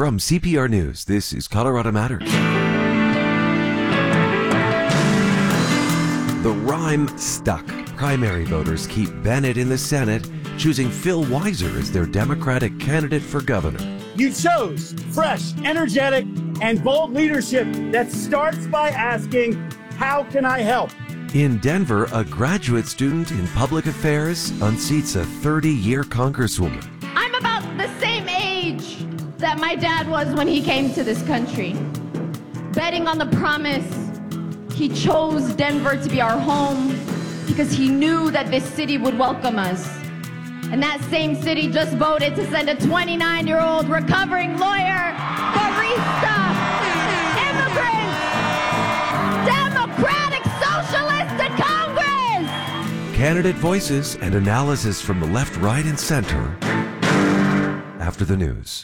From CPR News, this is Colorado Matters. The rhyme stuck. Primary voters keep Bennett in the Senate, choosing Phil Weiser as their Democratic candidate for governor. You chose fresh, energetic, and bold leadership that starts by asking, how can I help? In Denver, a graduate student in public affairs unseats a 30-year congresswoman. I'm about the same age that my dad was when he came to this country. Betting on the promise, he chose Denver to be our home because he knew that this city would welcome us. And that same city just voted to send a 29-year-old recovering lawyer, barista, immigrant, Democratic Socialist to Congress! Candidate voices and analysis from the left, right, and center after the news.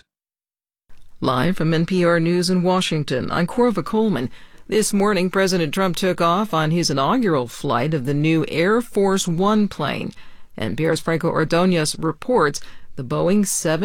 Live from NPR News in Washington, I'm Corva Coleman. This morning, President Trump took off on his inaugural flight of the new Air Force One plane. NPR's Franco Ordonez reports the Boeing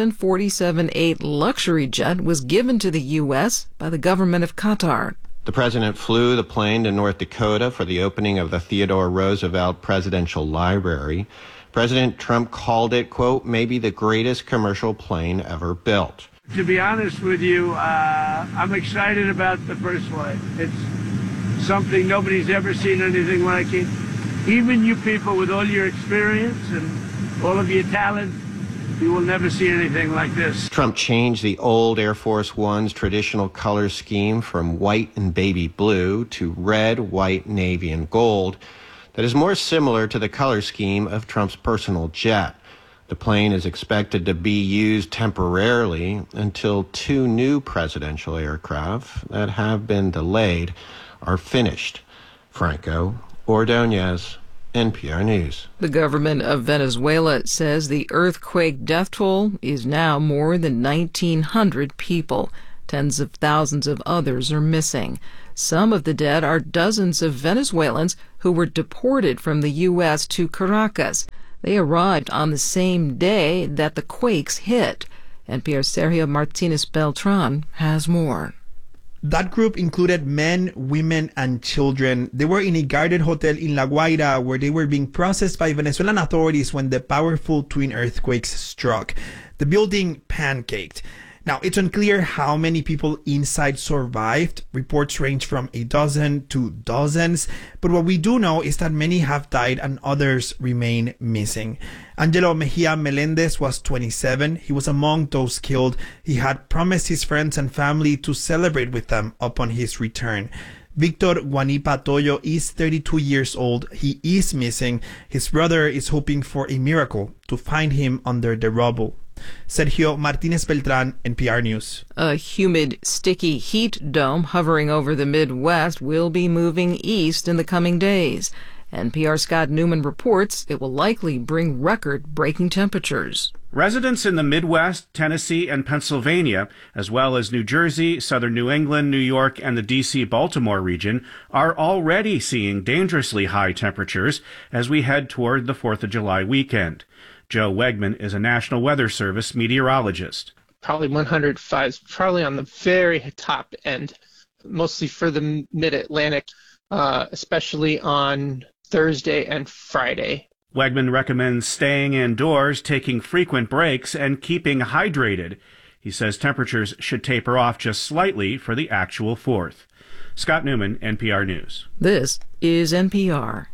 747-8 luxury jet was given to the U.S. by the government of Qatar. The president flew the plane to North Dakota for the opening of the Theodore Roosevelt Presidential Library. President Trump called it, quote, maybe the greatest commercial plane ever built. To be honest with you, I'm excited about the first flight. It's something nobody's ever seen anything like it. Even you people with all your experience and all of your talent, you will never see anything like this. Trump changed the old Air Force One's traditional color scheme from white and baby blue to red, white, navy, and gold that is more similar to the color scheme of Trump's personal jet. The plane is expected to be used temporarily until two new presidential aircraft that have been delayed are finished. Franco Ordonez, NPR News. The government of Venezuela says the earthquake death toll is now more than 1,900 people. Tens of thousands of others are missing. Some of the dead are dozens of Venezuelans who were deported from the U.S. to Caracas. They arrived on the same day that the quakes hit. NPR's Sergio Martinez Beltran has more. That group included men, women, and children. They were in a guarded hotel in La Guaira where they were being processed by Venezuelan authorities when the powerful twin earthquakes struck. The building pancaked. Now, it's unclear how many people inside survived. Reports range from a dozen to dozens. But what we do know is that many have died and others remain missing. Angelo Mejia Melendez was 27. He was among those killed. He had promised his friends and family to celebrate with them upon his return. Victor Guanipa Toyo is 32 years old. He is missing. His brother is hoping for a miracle to find him under the rubble. Sergio Martinez Beltran, NPR News. A humid, sticky heat dome hovering over the Midwest will be moving east in the coming days. NPR Scott Newman reports it will likely bring record-breaking temperatures. Residents in the Midwest, Tennessee, and Pennsylvania, as well as New Jersey, southern New England, New York, and the D.C.-Baltimore region, are already seeing dangerously high temperatures as we head toward the 4th of July weekend. Joe Wegman is a National Weather Service meteorologist. Probably 105, probably on the very top end, mostly for the mid-Atlantic, especially on Thursday and Friday. Wegman recommends staying indoors, taking frequent breaks, and keeping hydrated. He says temperatures should taper off just slightly for the actual 4th. Scott Newman, NPR News. This is NPR.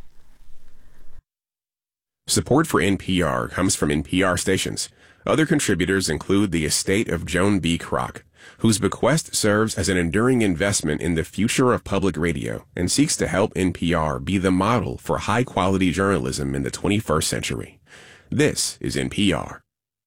Support for NPR comes from NPR stations. Other contributors include the estate of Joan B. Kroc, whose bequest serves as an enduring investment in the future of public radio and seeks to help NPR be the model for high-quality journalism in the 21st century. This is NPR.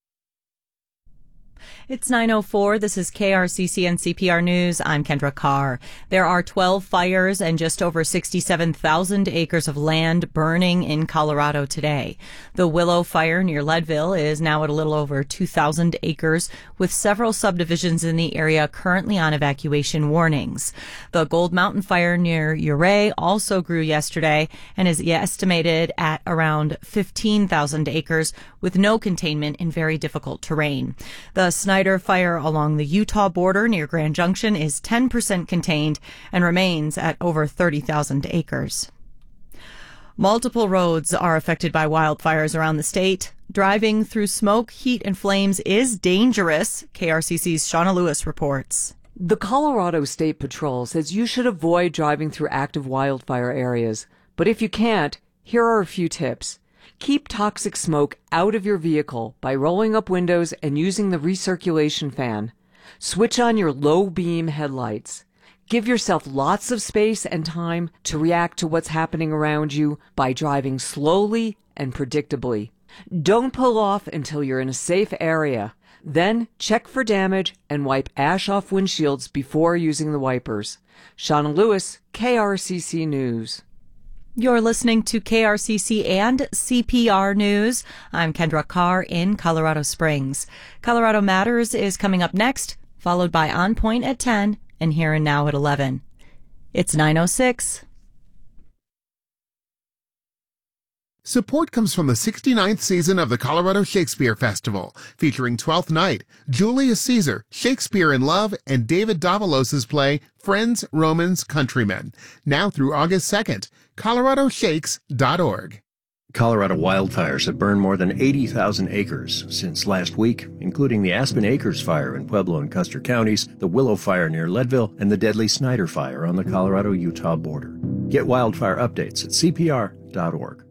It's 9:04. This is KRCC and CPR News. I'm Kendra Carr. There are 12 fires and just over 67,000 acres of land burning in Colorado today. The Willow Fire near Leadville is now at a little over 2,000 acres, with several subdivisions in the area currently on evacuation warnings. The Gold Mountain Fire near Ouray also grew yesterday and is estimated at around 15,000 acres, with no containment in very difficult terrain. The Snyder fire along the Utah border near Grand Junction is 10% contained and remains at over 30,000 acres. Multiple roads are affected by wildfires around the state. Driving through smoke, heat, and flames is dangerous, KRCC's Shauna Lewis reports. The Colorado State Patrol says you should avoid driving through active wildfire areas. But if you can't, here are a few tips. Keep toxic smoke out of your vehicle by rolling up windows and using the recirculation fan. Switch on your low-beam headlights. Give yourself lots of space and time to react to what's happening around you by driving slowly and predictably. Don't pull off until you're in a safe area. Then check for damage and wipe ash off windshields before using the wipers. Shauna Lewis, KRCC News. You're listening to KRCC and CPR News. I'm Kendra Carr in Colorado Springs. Colorado Matters is coming up next, followed by On Point at 10 and Here and Now at 11. It's 9:06. Support comes from the 69th season of the Colorado Shakespeare Festival, featuring Twelfth Night, Julius Caesar, Shakespeare in Love, and David Davalos' play Friends, Romans, Countrymen. Now through August 2nd, coloradoshakes.org. Colorado wildfires have burned more than 80,000 acres since last week, including the Aspen Acres fire in Pueblo and Custer counties, the Willow fire near Leadville, and the deadly Snyder fire on the Colorado-Utah border. Get wildfire updates at cpr.org.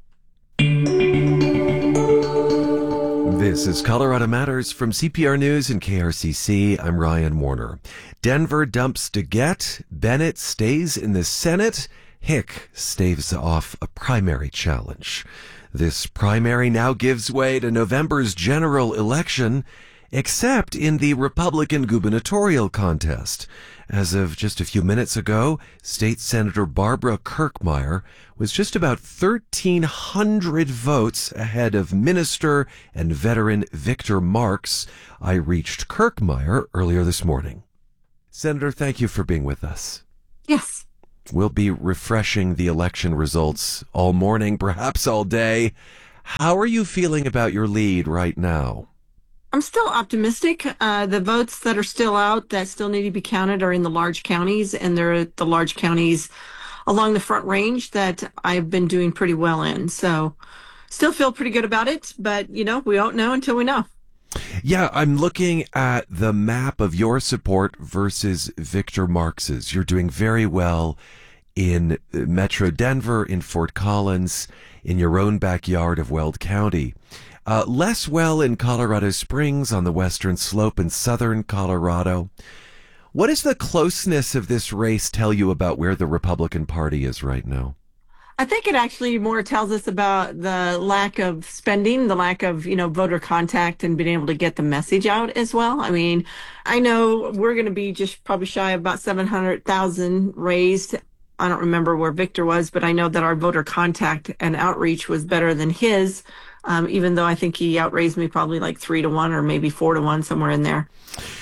This is Colorado Matters from CPR News and KRCC. I'm Ryan Warner. Denver dumps DeGette. Bennett stays in the Senate. Hick staves off a primary challenge. This primary now gives way to November's general election, except in the Republican gubernatorial contest. As of just a few minutes ago, State Senator Barbara Kirkmeyer was just about 1,300 votes ahead of minister and veteran Victor Marx. I reached Kirkmeyer earlier this morning. Senator, thank you for being with us. Yes. We'll be refreshing the election results all morning, perhaps all day. How are you feeling about your lead right now? I'm still optimistic. The votes that are still out that still need to be counted are in the large counties, and they're the large counties along the Front Range that I've been doing pretty well in. So still feel pretty good about it, but, we won't know until we know. Yeah, I'm looking at the map of your support versus Victor Marx's. You're doing very well in Metro Denver, in Fort Collins, in your own backyard of Weld County. Less well in Colorado Springs on the western slope in southern Colorado. What does the closeness of this race tell you about where the Republican Party is right now? I think it actually more tells us about the lack of spending, the lack of, voter contact and being able to get the message out as well. I mean, I know we're going to be just probably shy of about 700,000 raised. I don't remember where Victor was, but I know that our voter contact and outreach was better than his, even though I think he outraised me probably like 3-1 or maybe 4-1, somewhere in there.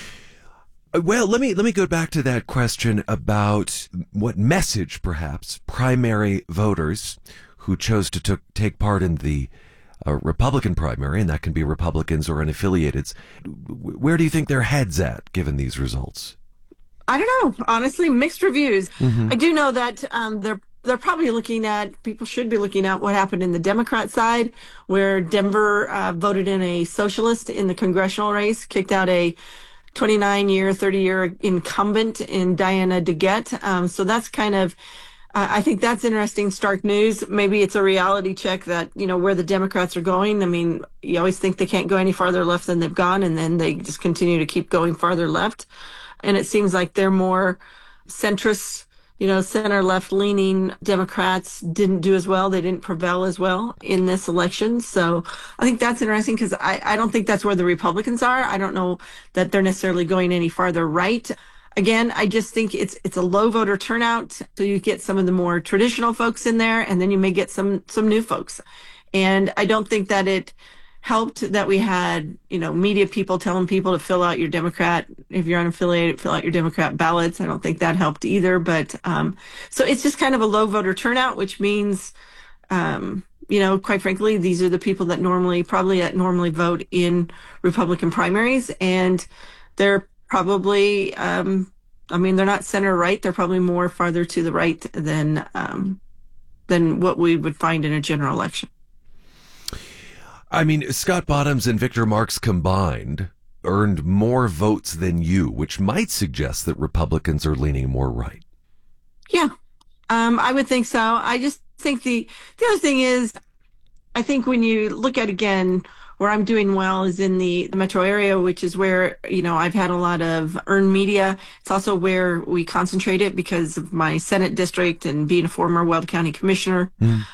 Well, let me go back to that question about what message, perhaps, primary voters who chose to take part in the Republican primary, and that can be Republicans or unaffiliateds, where do you think their head's at, given these results? I don't know. Honestly, mixed reviews. Mm-hmm. I do know that they're probably people should be looking at what happened in the Democrat side, where Denver voted in a socialist in the congressional race, kicked out a 29-year, 30-year incumbent in Diana DeGette. So that's kind of, I think that's interesting, stark news. Maybe it's a reality check that, where the Democrats are going. I mean, you always think they can't go any farther left than they've gone, and then they just continue to keep going farther left. And it seems like they're more centrist, center left leaning Democrats didn't do as well. They didn't prevail as well in this election. So I think that's interesting because I don't think that's where the Republicans are. I don't know that they're necessarily going any farther right. Again, I just think it's a low voter turnout. So you get some of the more traditional folks in there, and then you may get some new folks. And I don't think that it helped that we had, media people telling people to fill out your Democrat, if you're unaffiliated, fill out your Democrat ballots. I don't think that helped either. But so it's just kind of a low voter turnout, which means Quite frankly, these are the people that normally vote in Republican primaries, and they're probably, they're not center right. They're probably more farther to the right than what we would find in a general election. I mean, Scott Bottoms and Victor Marx combined earned more votes than you, which might suggest that Republicans are leaning more right. Yeah, I would think so. I just think the other thing is, I think when you look at, again, where I'm doing well is in the metro area, which is where, I've had a lot of earned media. It's also where we concentrate it because of my Senate district and being a former Weld County commissioner.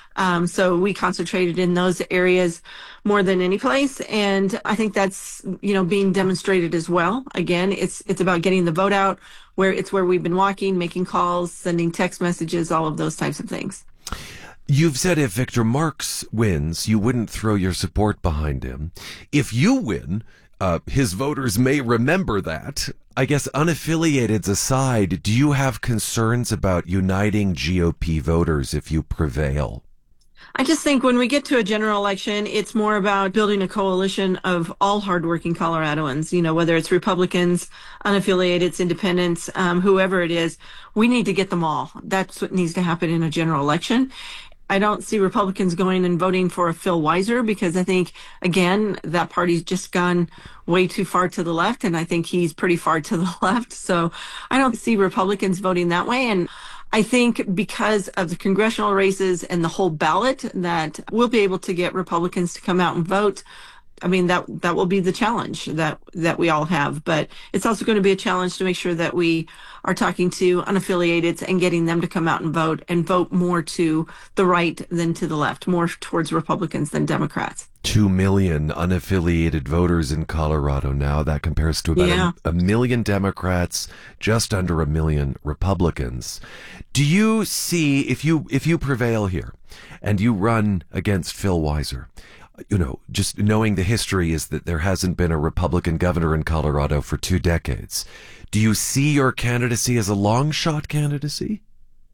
So we concentrated in those areas more than any place. And I think that's, being demonstrated as well. Again, it's about getting the vote out, where we've been walking, making calls, sending text messages, all of those types of things. You've said if Victor Marx wins, you wouldn't throw your support behind him. If you win, his voters may remember that. I guess unaffiliateds aside, do you have concerns about uniting GOP voters if you prevail? I just think when we get to a general election, it's more about building a coalition of all hardworking Coloradoans, whether it's Republicans, unaffiliated, independents, whoever it is, we need to get them all. That's what needs to happen in a general election. I don't see Republicans going and voting for a Phil Weiser because I think, again, that party's just gone way too far to the left, and I think he's pretty far to the left. So I don't see Republicans voting that way. And I think because of the congressional races and the whole ballot, that we'll be able to get Republicans to come out and vote. I mean, that will be the challenge that we all have. But it's also going to be a challenge to make sure that we are talking to unaffiliated and getting them to come out and vote more to the right than to the left, more towards Republicans than Democrats. 2 million unaffiliated voters in Colorado now. That compares to about a million Democrats, just under a million Republicans. Do you see, if you prevail here and you run against Phil Weiser, just knowing the history is that there hasn't been a Republican governor in Colorado for 2 decades. Do you see your candidacy as a long shot candidacy?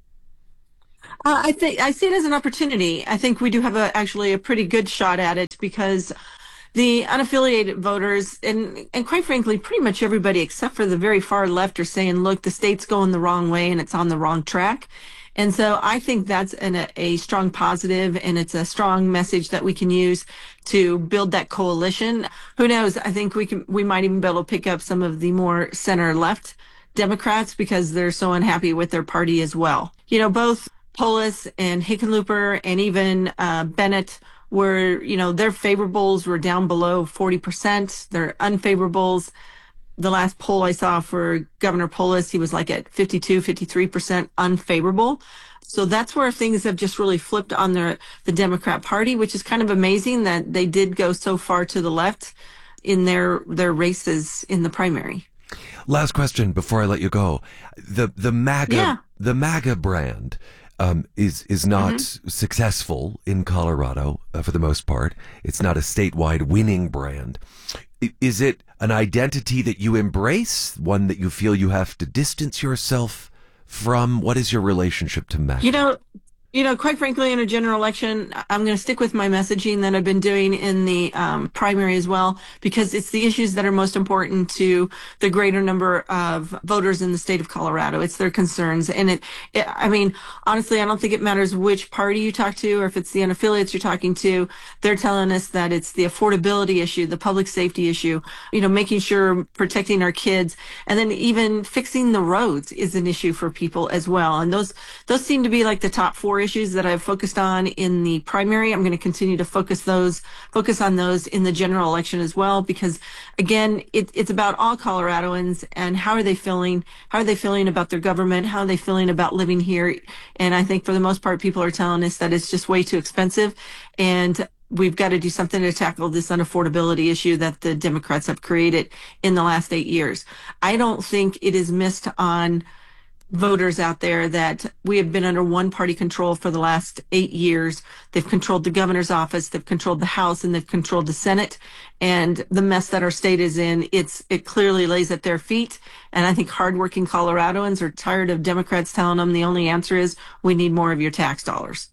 I see it as an opportunity. I think we do have actually a pretty good shot at it because the unaffiliated voters and quite frankly, pretty much everybody except for the very far left are saying, look, the state's going the wrong way and it's on the wrong track. And so I think that's a strong positive, and it's a strong message that we can use to build that coalition. Who knows? I think we might even be able to pick up some of the more center left Democrats because they're so unhappy with their party as well. Both Polis and Hickenlooper and even Bennett were, their favorables were down below 40%. Their unfavorables, the last poll I saw for Governor Polis, he was like at 53% unfavorable. So that's where things have just really flipped on the Democrat Party, which is kind of amazing that they did go so far to the left in their races in the primary. Last question before I let you go. The MAGA brand is not successful in Colorado for the most part. It's not a statewide winning brand. Is it an identity that you embrace, one that you feel you have to distance yourself from? What is your relationship to MAGA? Quite frankly, in a general election, I'm going to stick with my messaging that I've been doing in the primary as well, because it's the issues that are most important to the greater number of voters in the state of Colorado. It's their concerns. And honestly, I don't think it matters which party you talk to or if it's the unaffiliates you're talking to. They're telling us that it's the affordability issue, the public safety issue, making sure protecting our kids, and then even fixing the roads is an issue for people as well. And those seem to be like the top 4 issues that I've focused on in the primary. I'm going to continue to focus on those in the general election as well, because again, it's about all Coloradoans and how are they feeling? How are they feeling about their government? How are they feeling about living here? And I think for the most part, people are telling us that it's just way too expensive, and we've got to do something to tackle this unaffordability issue that the Democrats have created in the last 8 years. I don't think it is missed on voters out there that we have been under one party control for the last 8 years. They've controlled the governor's office, they've controlled the House, and they've controlled the Senate. And the mess that our state is in, it clearly lays at their feet. And I think hardworking Coloradoans are tired of Democrats telling them the only answer is we need more of your tax dollars.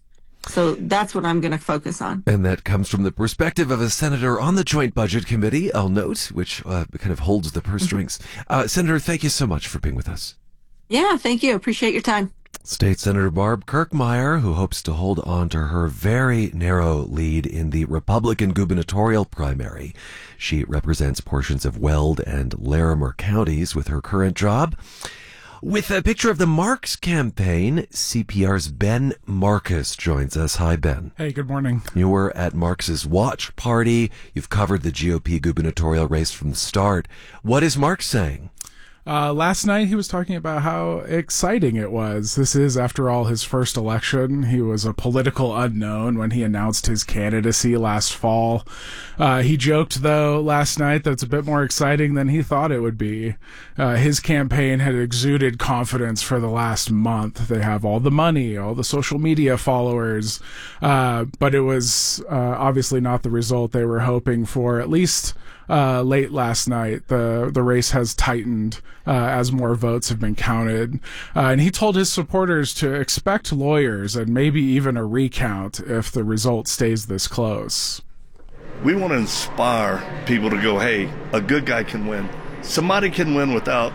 So that's what I'm going to focus on. And that comes from the perspective of a senator on the Joint Budget Committee, I'll note, which kind of holds the purse strings. Senator, thank you so much for being with us. Yeah, thank you. Appreciate your time. State Senator Barb Kirkmeyer, who hopes to hold on to her very narrow lead in the Republican gubernatorial primary. She represents portions of Weld and Larimer counties with her current job. With a picture of the Marks campaign, CPR's Ben Marcus joins us. Hi, Ben. Hey, good morning. You were at Marks's watch party. You've covered the GOP gubernatorial race from the start. What is Marks saying? Last night he was talking about how exciting it was. This is, after all, his first election. He was a political unknown when he announced his candidacy last fall. He joked, though, last night that it's a bit more exciting than he thought it would be. His campaign had exuded confidence for the last month. They have all the money, all the social media followers, but it was obviously not the result they were hoping for, at least late last night. The race has tightened as more votes have been counted. And he told his supporters to expect lawyers and maybe even a recount if the result stays this close. We want to inspire people to go, hey, a good guy can win. Somebody can win without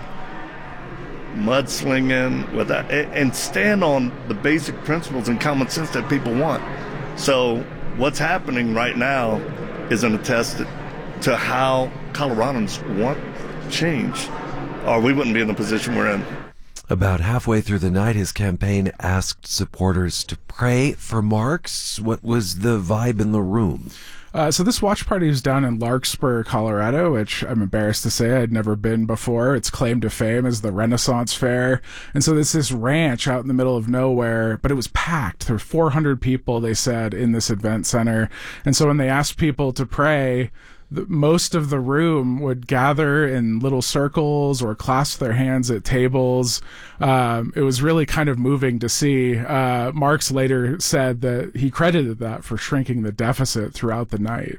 mudslinging, and stand on the basic principles and common sense that people want. So what's happening right now is an attest to how Coloradans want change, or we wouldn't be in the position we're in. About halfway through the night, his campaign asked supporters to pray for Marks. What was the vibe in the room? So this watch party was down in Larkspur, Colorado, which I'm embarrassed to say I'd never been before. Its claim to fame is the Renaissance Fair. And so there's this ranch out in the middle of nowhere, but it was packed. There were 400 people, they said, in this event center. And so when they asked people to pray, most of the room would gather in little circles or clasp their hands at tables. It was really kind of moving to see. Marks later said that he credited that for shrinking the deficit throughout the night.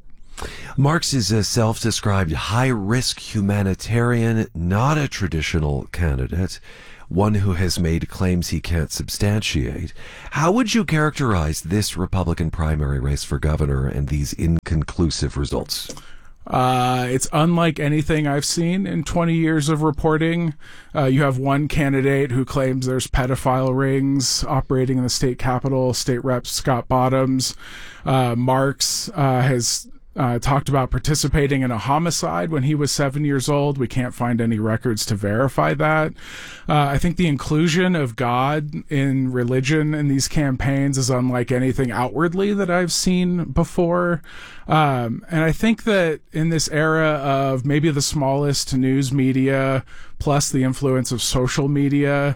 Marks is a self-described high-risk humanitarian, not a traditional candidate, one who has made claims he can't substantiate. How would you characterize this Republican primary race for governor and these inconclusive results? It's unlike anything I've seen in 20 years of reporting. You have one candidate who claims there's pedophile rings operating in the state capitol, State Rep Scott Bottoms. Marks has talked about participating in a homicide when he was 7 years old. We can't find any records to verify that. I think the inclusion of God in religion in these campaigns is unlike anything outwardly that I've seen before. And I think that in this era of maybe the smallest news media plus the influence of social media,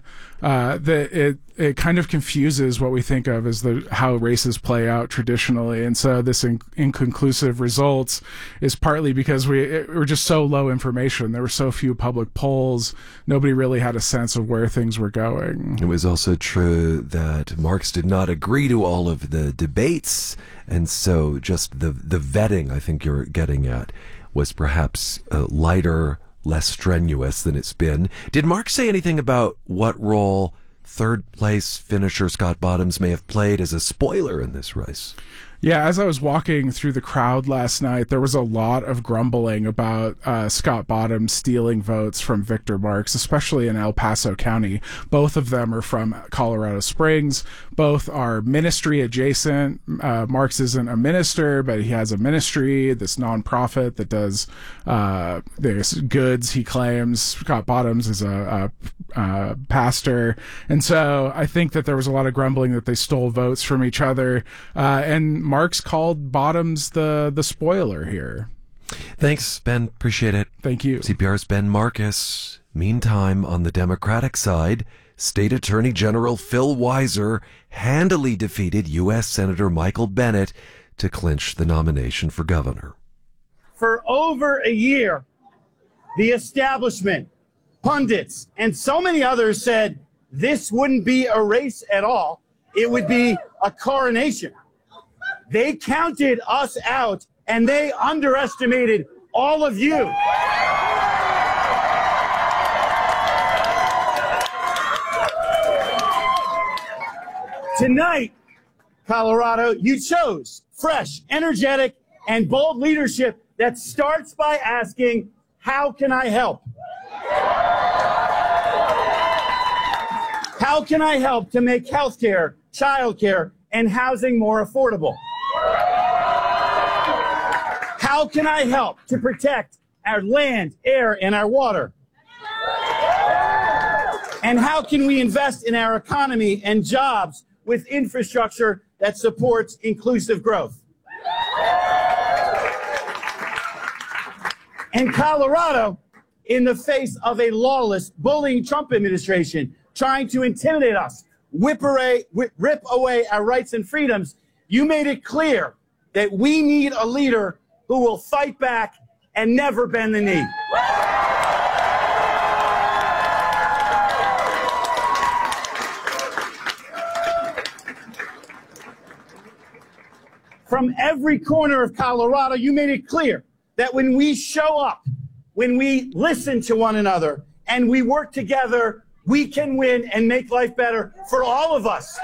that it kind of confuses what we think of as how races play out traditionally. And so this inconclusive results is partly because we're just so low information. There were so few public polls. Nobody really had a sense of where things were going. It was also true that Marks did not agree to all of the debates. And so just the vetting, I think you're getting at, was perhaps lighter, less strenuous than it's been. Did Marks say anything about what role third place finisher Scott Bottoms may have played as a spoiler in this race? Yeah, as I was walking through the crowd last night, there was a lot of grumbling about Scott Bottoms stealing votes from Victor Marks, especially in El Paso County. Both of them are from Colorado Springs. Both are ministry adjacent. Marks isn't a minister, but he has a ministry, this nonprofit that does there's goods, he claims. Scott Bottoms is a pastor. And so I think that there was a lot of grumbling that they stole votes from each other. And Marks called Bottoms the spoiler here. Thanks, Ben. Appreciate it. Thank you. CPR's Ben Marcus. Meantime, on the Democratic side, State Attorney General Phil Weiser handily defeated U.S. Senator Michael Bennet to clinch the nomination for governor. For over a year, the establishment, pundits, and so many others said this wouldn't be a race at all. It would be a coronation. They counted us out, and they underestimated all of you. Tonight, Colorado, you chose fresh, energetic, and bold leadership that starts by asking, how can I help? How can I help to make healthcare, childcare, and housing more affordable? How can I help to protect our land, air, and our water? And how can we invest in our economy and jobs with infrastructure that supports inclusive growth? And Colorado, in the face of a lawless, bullying Trump administration trying to intimidate us, rip away our rights and freedoms, you made it clear that we need a leader who will fight back and never bend the knee. From every corner of Colorado, you made it clear that when we show up, when we listen to one another, and we work together, we can win and make life better for all of us.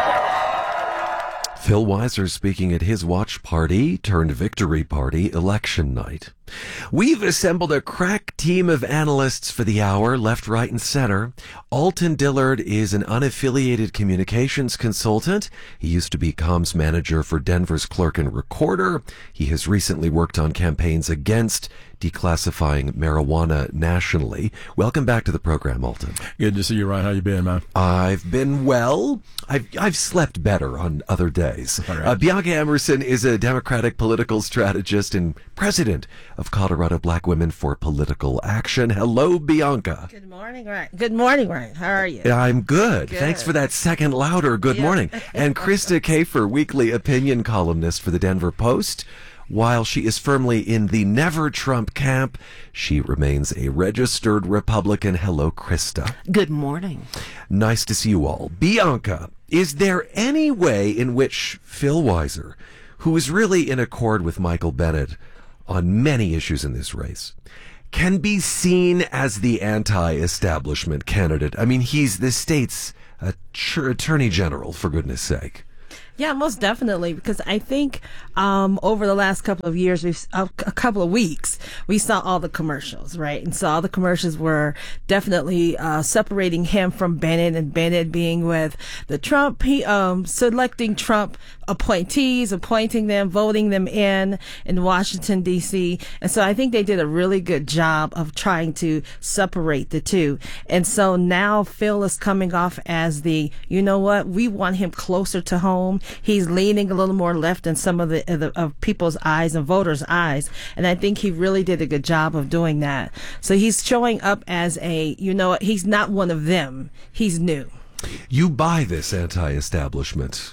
Phil Weiser speaking at his watch party turned victory party election night. We've assembled a crack team of analysts for the hour, left, right, and center. Alton Dillard is an unaffiliated communications consultant. He used to be comms manager for Denver's Clerk and Recorder. He has recently worked on campaigns against declassifying marijuana nationally. Welcome back to the program, Alton. Good to see you, Ryan. How you been, man? I've been well. I've slept better on other days. Right. Bianca Emerson is a Democratic political strategist and president of Colorado Black Women for Political Action. Hello, Bianca. Good morning, Ryan. Good morning, Ryan. How are you? I'm good. Thanks for that second louder good morning. And Krista Kafer, weekly opinion columnist for the Denver Post. While she is firmly in the Never Trump camp, she remains a registered Republican. Hello, Krista. Good morning. Nice to see you all. Bianca, is there any way in which Phil Weiser, who is really in accord with Michael Bennet on many issues in this race, can be seen as the anti-establishment candidate? I mean, he's the state's attorney general, for goodness sake. Yeah, most definitely, because I think over the last couple of years, a couple of weeks, we saw all the commercials, right? And so all the commercials were definitely separating him from Bennett, and Bennett being with the Trump, selecting Trump appointees, appointing them, voting them in Washington, D.C. And so I think they did a really good job of trying to separate the two. And so now Phil is coming off as the, you know what, we want him closer to home. He's leaning a little more left in some of of people's eyes and voters' eyes. And I think he really did a good job of doing that. So he's showing up as a, you know, he's not one of them. He's new. You buy this anti-establishment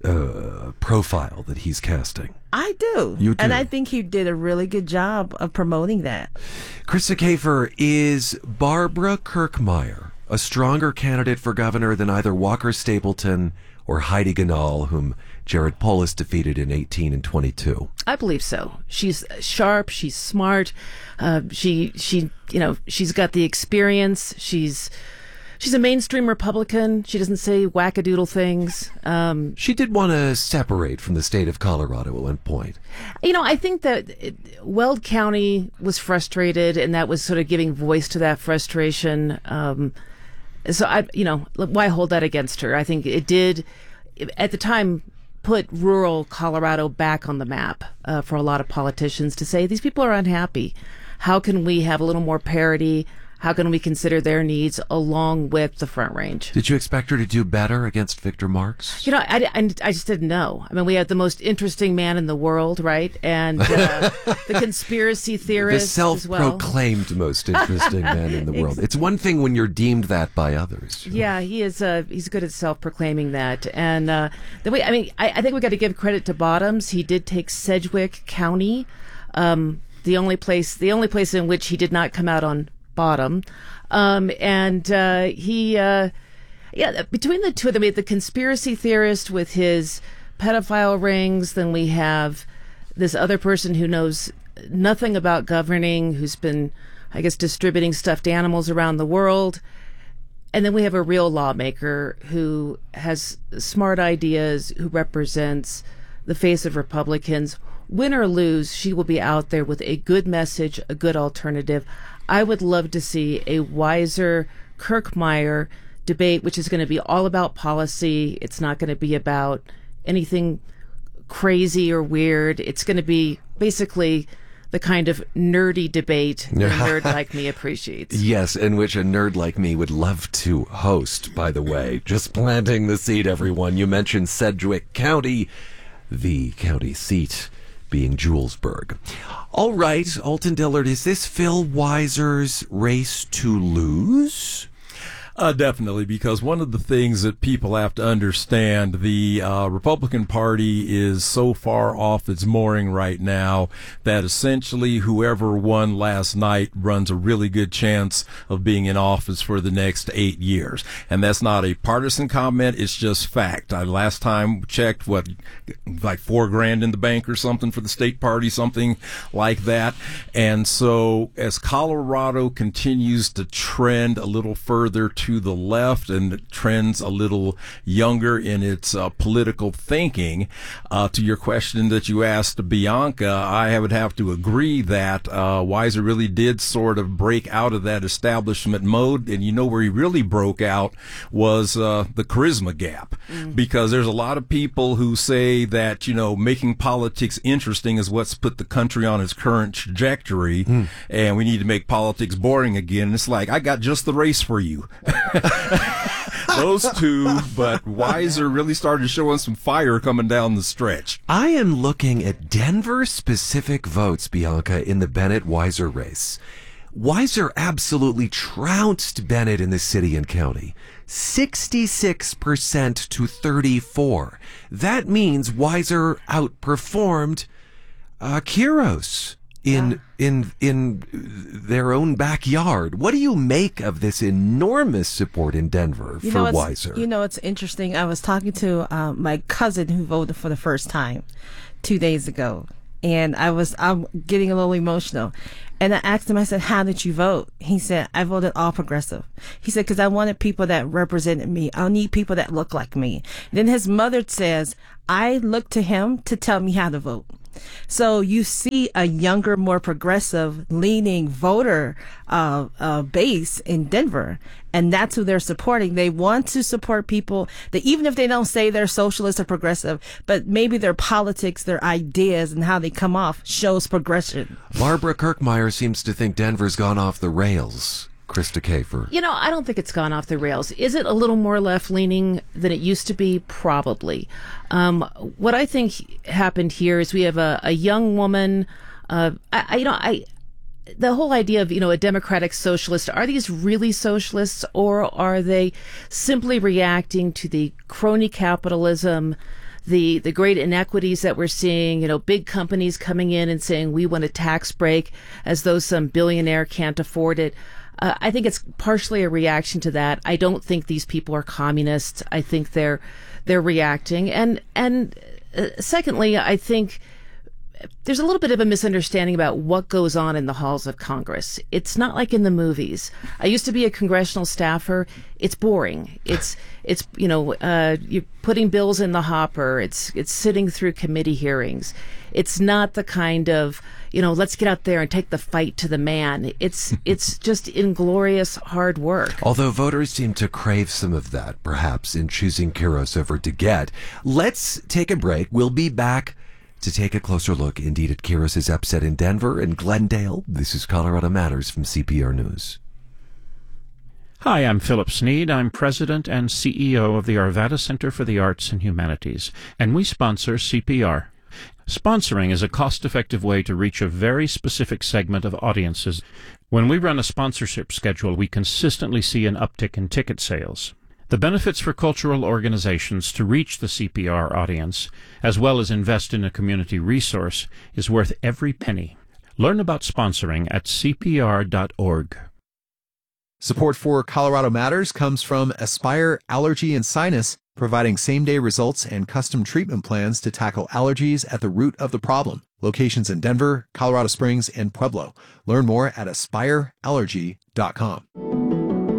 profile that he's casting? I do. You do. And I think he did a really good job of promoting that. Krista Kafer, is Barbara Kirkmeyer a stronger candidate for governor than either Walker Stapleton or Heidi Ganahl, whom Jared Polis defeated in 18 and 22? I believe so. She's sharp. She's smart. She's got the experience. She's a mainstream Republican. She doesn't say wackadoodle things. She did want to separate from the state of Colorado at one point. You know, I think that Weld County was frustrated, and that was sort of giving voice to that frustration. So why hold that against her? I think it did, at the time, put rural Colorado back on the map for a lot of politicians to say, these people are unhappy. How can we have a little more parity? How can we consider their needs along with the Front Range? Did you expect her to do better against Victor Marx? You know, I just didn't know. I mean, we had the most interesting man in the world, right? And the conspiracy theorist, the self-proclaimed most interesting man in the world. It's one thing when you're deemed that by others. Yeah, he is. He's good at self-proclaiming that. And I think we got to give credit to Bottoms. He did take Sedgwick County, the only place in which he did not come out on bottom. Between the two of them, we have the conspiracy theorist with his pedophile rings. Then we have this other person who knows nothing about governing, who's been, I guess, distributing stuffed animals around the world. And then we have a real lawmaker who has smart ideas, who represents the face of Republicans. Win or lose, she will be out there with a good message, a good alternative. I would love to see a Weiser Kirkmeyer debate, which is going to be all about policy. It's not going to be about anything crazy or weird. It's going to be basically the kind of nerdy debate that a nerd like me appreciates. Yes, and which a nerd like me would love to host, by the way. Just planting the seed, everyone. You mentioned Sedgwick County, the county seat being Julesburg. All right, Alton Dillard, is this Phil Weiser's race to lose? Definitely, because one of the things that people have to understand, the Republican Party is so far off its mooring right now that essentially whoever won last night runs a really good chance of being in office for the next 8 years. And that's not a partisan comment, it's just fact. I last time checked, like $4,000 in the bank or something for the state party, something like that. And so as Colorado continues to trend a little further to the left and trends a little younger in its political thinking, to your question that you asked Bianca, I would have to agree that Weiser really did sort of break out of that establishment mode. And you know where he really broke out was the charisma gap, because there's a lot of people who say that, you know, making politics interesting is what's put the country on its current trajectory, and we need to make politics boring again. And it's like, I got just the race for you. Those two, but Weiser really started showing some fire coming down the stretch. I am looking at Denver-specific votes, Bianca, in the Bennett-Weiser race. Weiser absolutely trounced Bennett in the city and county. 66% to 34%. That means Weiser outperformed Quiros in their own backyard. What do you make of this enormous support in Denver for Weiser? You know, it's interesting. I was talking to my cousin who voted for the first time 2 days ago, and I'm getting a little emotional. And I asked him, I said, how did you vote? He said, I voted all progressive. He said, because I wanted people that represented me. I need people that look like me. Then his mother says, I look to him to tell me how to vote. So you see a younger, more progressive leaning voter base in Denver, and that's who they're supporting. They want to support people that, even if they don't say they're socialist or progressive, but maybe their politics, their ideas, and how they come off shows progression. Barbara Kirkmeyer seems to think Denver's gone off the rails. Krista Kafer. You know, I don't think it's gone off the rails. Is it a little more left-leaning than it used to be? Probably. What I think happened here is we have a young woman. The whole idea of, a democratic socialist, are these really socialists, or are they simply reacting to the crony capitalism, the great inequities that we're seeing, big companies coming in and saying, we want a tax break, as though some billionaire can't afford it? I think it's partially a reaction to that. I don't think these people are communists. I think they're reacting. And secondly, I think there's a little bit of a misunderstanding about what goes on in the halls of Congress. It's not like in the movies. I used to be a congressional staffer. It's boring. It's you're putting bills in the hopper. It's sitting through committee hearings. It's not the kind of, let's get out there and take the fight to the man. It's just inglorious hard work. Although voters seem to crave some of that, perhaps, in choosing Quiros over DeGette. Let's take a break. We'll be back to take a closer look, indeed, at Quiros' upset in Denver and Glendale. This is Colorado Matters from CPR News. Hi, I'm Philip Sneed. I'm president and CEO of the Arvada Center for the Arts and Humanities, and we sponsor CPR. Sponsoring is a cost-effective way to reach a very specific segment of audiences. When we run a sponsorship schedule, we consistently see an uptick in ticket sales. The benefits for cultural organizations to reach the CPR audience, as well as invest in a community resource, is worth every penny. Learn about sponsoring at cpr.org. Support for Colorado Matters comes from Aspire Allergy and Sinus, providing same-day results and custom treatment plans to tackle allergies at the root of the problem. Locations in Denver, Colorado Springs, and Pueblo. Learn more at aspireallergy.com.